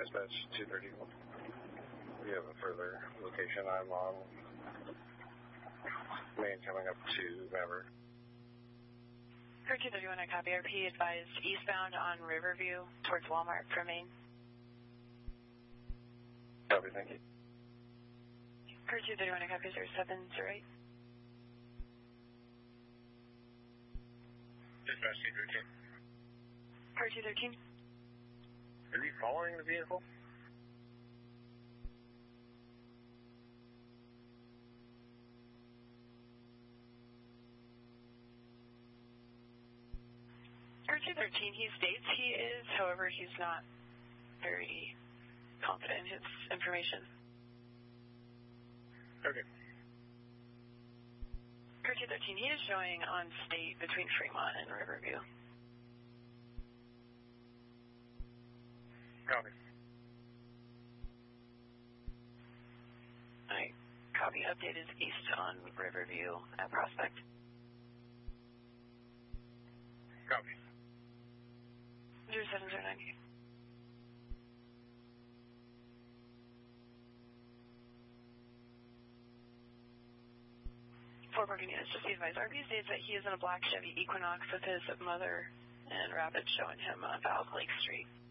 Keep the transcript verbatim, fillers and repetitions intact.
dispatch two thirty-one. We have a further location. I'm on Main coming up to Maverick. Code two thirty-one, I copy. R P advised eastbound on Riverview towards Walmart from Main. Copy, thank you. Code two thirty-one, I copy. zero seven zero eight. Dispatch two thirteen. Code two thirteen. Is he following the vehicle? Code two thirteen, he states he is, however, he's not very confident in his information. Okay. Code two thirteen, he is showing on state between Fremont and Riverview. Copy. Alright, copy. Update is east on Riverview at Prospect. Copy. zero seven zero nine. Four parking units, just be advised. R V states that he is in a black Chevy Equinox with his mother and Rabbit showing him on Valve Lake Street.